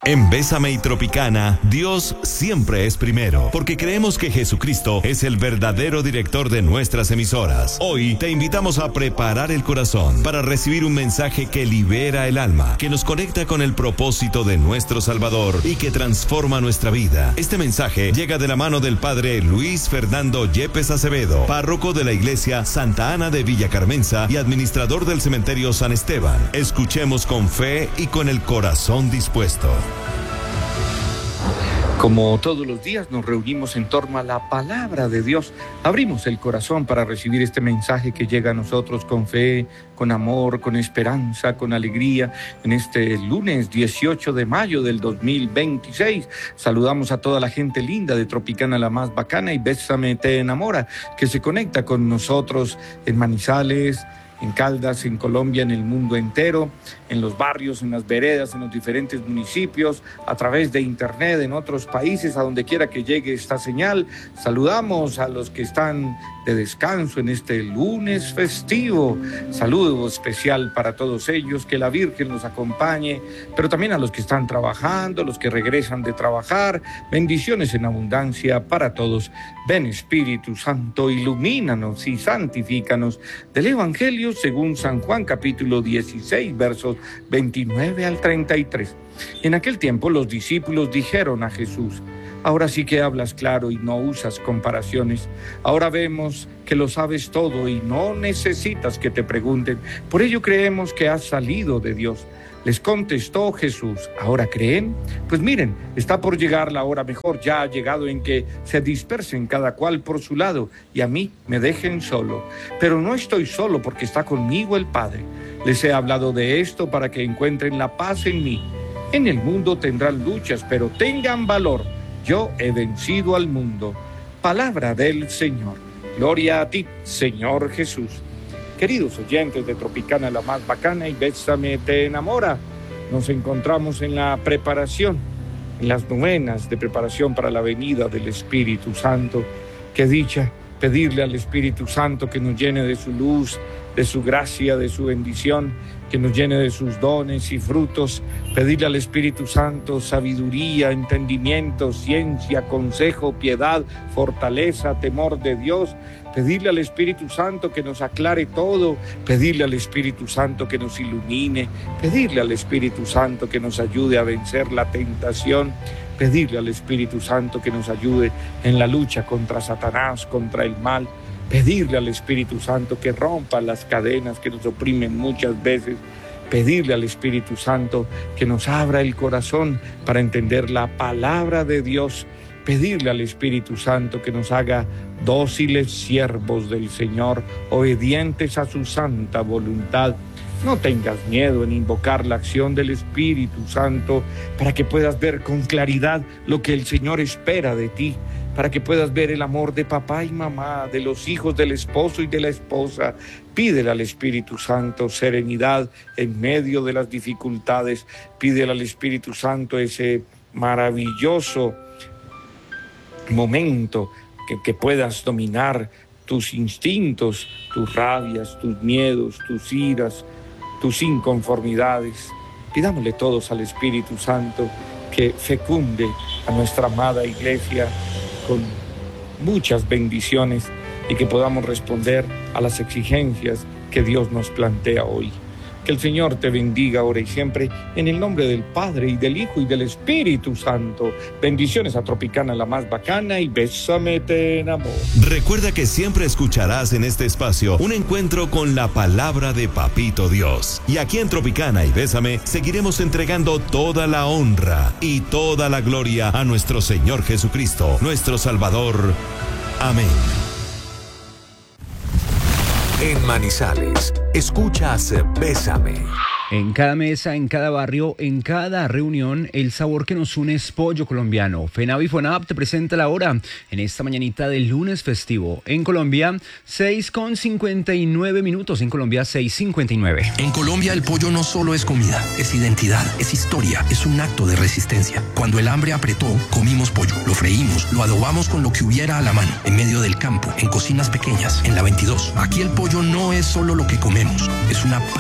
En Bésame y Tropicana, Dios siempre es primero, porque creemos que Jesucristo es el verdadero director de nuestras emisoras. Hoy te invitamos a preparar el corazón para recibir un mensaje que libera el alma, que nos conecta con el propósito de nuestro Salvador y que transforma nuestra vida. Este mensaje llega de la mano del Padre Luis Fernando Yepes Acevedo, párroco de la Iglesia Santa Ana de Villa Carmenza y administrador del Cementerio San Esteban. Escuchemos con fe y con el corazón dispuesto. Como todos los días nos reunimos en torno a la palabra de Dios, abrimos el corazón para recibir este mensaje que llega a nosotros con fe, con amor, con esperanza, con alegría, en este lunes 18 de mayo del 2026. Saludamos a toda la gente linda de Tropicana la más bacana y Bésame te enamora, que se conecta con nosotros en Manizales, en Caldas, en Colombia, en el mundo entero, en los barrios, en las veredas, en los diferentes municipios, a través de internet, en otros países, a donde quiera que llegue esta señal. Saludamos a los que están de descanso en este lunes festivo. Saludo especial para todos ellos, que la Virgen los acompañe, pero también a los que están trabajando, los que regresan de trabajar. Bendiciones en abundancia para todos. Ven Espíritu Santo, ilumínanos y santifícanos. Del Evangelio según San Juan, capítulo 16, versos 29 al 33. En aquel tiempo los discípulos dijeron a Jesús: ahora sí que hablas claro y no usas comparaciones. Ahora vemos que lo sabes todo y no necesitas que te pregunten. Por ello creemos que has salido de Dios. Les contestó Jesús: ¿ahora creen? Pues miren, está por llegar la hora mejor, ya ha llegado, en que se dispersen cada cual por su lado y a mí me dejen solo. Pero no estoy solo, porque está conmigo el Padre. Les he hablado de esto para que encuentren la paz en mí. En el mundo tendrán luchas, pero tengan valor. Yo he vencido al mundo. Palabra del Señor. Gloria a ti, Señor Jesús. Queridos oyentes de Tropicana la más bacana y Bésame te enamora, nos encontramos en la preparación, en las novenas de preparación para la venida del Espíritu Santo. Qué dicha pedirle al Espíritu Santo que nos llene de su luz, de su gracia, de su bendición, que nos llene de sus dones y frutos. Pedirle al Espíritu Santo sabiduría, entendimiento, ciencia, consejo, piedad, fortaleza, temor de Dios. Pedirle al Espíritu Santo que nos aclare todo, pedirle al Espíritu Santo que nos ilumine, pedirle al Espíritu Santo que nos ayude a vencer la tentación, pedirle al Espíritu Santo que nos ayude en la lucha contra Satanás, contra el mal, pedirle al Espíritu Santo que rompa las cadenas que nos oprimen muchas veces, pedirle al Espíritu Santo que nos abra el corazón para entender la palabra de Dios, pedirle al Espíritu Santo que nos haga dóciles siervos del Señor, obedientes a su santa voluntad. No tengas miedo en invocar la acción del Espíritu Santo para que puedas ver con claridad lo que el Señor espera de ti, para que puedas ver el amor de papá y mamá, de los hijos, del esposo y de la esposa. Pídele al Espíritu Santo serenidad en medio de las dificultades. Pídele al Espíritu Santo ese maravilloso momento que puedas dominar tus instintos, tus rabias, tus miedos, tus iras, tus inconformidades. Pidámosle todos al Espíritu Santo que fecunde a nuestra amada iglesia con muchas bendiciones y que podamos responder a las exigencias que Dios nos plantea hoy. Que el Señor te bendiga ahora y siempre, en el nombre del Padre, y del Hijo, y del Espíritu Santo. Bendiciones a Tropicana la más bacana y Bésame te enamora. Recuerda que siempre escucharás en este espacio un encuentro con la palabra de Papito Dios. Y aquí en Tropicana y Bésame seguiremos entregando toda la honra y toda la gloria a nuestro Señor Jesucristo, nuestro Salvador. Amén. En Manizales, escuchas Bésame. En cada mesa, en cada barrio, en cada reunión, el sabor que nos une es pollo colombiano. FENAV y FONAP te presenta la hora en esta mañanita del lunes festivo. En Colombia, 6:59. En Colombia, 6:59. En Colombia, el pollo no solo es comida, es identidad, es historia, es un acto de resistencia. Cuando el hambre apretó, comimos pollo, lo freímos, lo adobamos con lo que hubiera a la mano, en medio del campo, en cocinas pequeñas, en la 22. Aquí el pollo no es solo lo que comemos, es una